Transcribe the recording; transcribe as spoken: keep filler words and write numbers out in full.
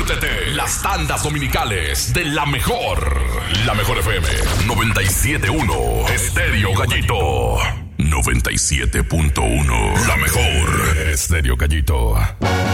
Disfrútete las tandas dominicales de la mejor. La mejor F M noventa y siete punto uno. Estéreo Gallito. noventa y siete punto uno. La mejor. Estéreo Gallito.